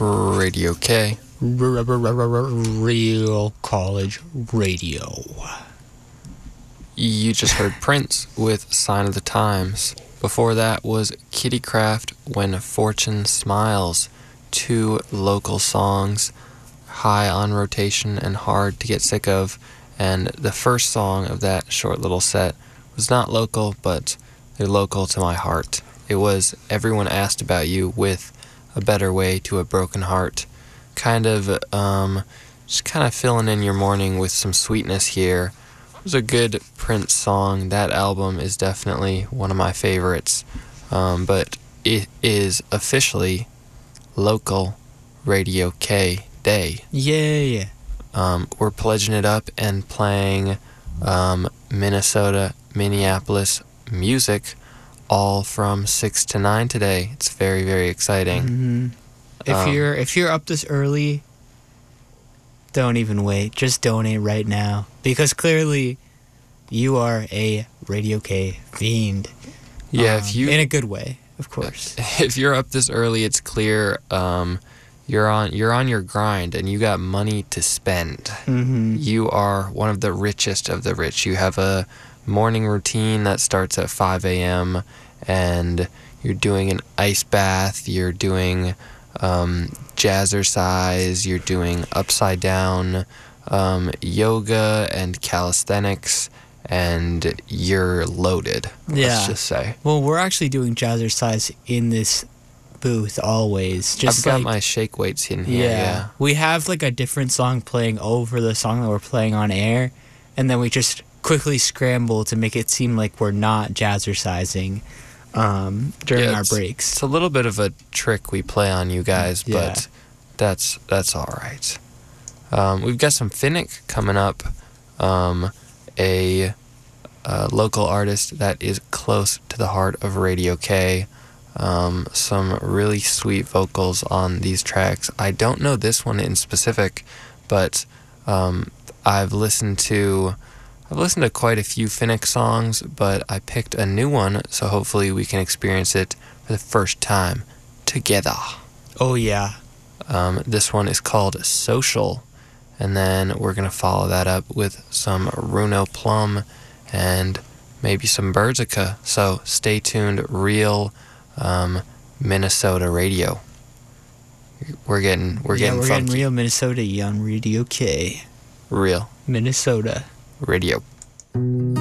Radio K. Real college radio. You just heard Prince with Sign of the Times. Before that was Kitty Craft, When Fortune Smiles. 2 local songs, high on rotation and hard to get sick of. And the first song of that short little set was not local, but they're local to my heart. It was Everyone Asked About You with A Better Way to a Broken Heart. Just kind of filling in your morning with some sweetness here. It was a good Prince song. That album is definitely one of my favorites. But it is officially Local Radio K Day. Yeah. We're pledging it up and playing Minnesota, Minneapolis music all from 6 to 9 today. It's very, very exciting. Mm-hmm. If you're up this early, don't even wait. Just donate right now, because clearly you are a Radio K fiend. Yeah, if you in a good way, of course. If you're up this early, it's clear you're on your grind and you got money to spend. Mm-hmm. You are one of the richest of the rich. You have a morning routine that starts at 5 a.m. and you're doing an ice bath, you're doing jazzercise, you're doing upside down yoga and calisthenics, and you're loaded. Let's just say. Well, we're actually doing jazzercise in this booth always. I've got my shake weights in here. Yeah. We have like a different song playing over the song that we're playing on air, and then we just quickly scramble to make it seem like we're not jazzercising during our breaks. It's a little bit of a trick we play on you guys, but that's all right. We've got some Finnick coming up, a local artist that is close to the heart of Radio K. Some really sweet vocals on these tracks. I don't know this one in specific, but I've listened to quite a few Finnick songs, but I picked a new one, so hopefully we can experience it for the first time together. Oh yeah. This one is called Social, and then we're going to follow that up with some Runo Plum and maybe some Berzica. So stay tuned. Real Minnesota radio. We're getting funky. Getting real Minnesota on Radio K. Real Minnesota radio.